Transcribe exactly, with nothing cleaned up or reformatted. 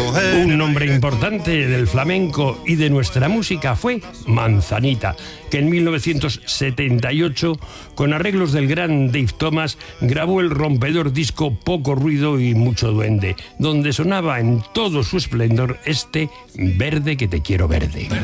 Un nombre importante del flamenco y de nuestra música fue Manzanita, que en mil novecientos setenta y ocho, con arreglos del gran Dave Thomas, grabó el rompedor disco Poco ruido y mucho duende, donde sonaba en todo su esplendor este Verde que te quiero verde.